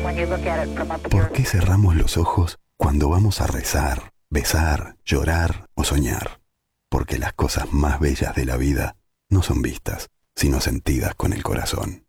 ¿Por qué cerramos los ojos cuando vamos a rezar, besar, llorar o soñar? Porque las cosas más bellas de la vida no son vistas, sino sentidas con el corazón.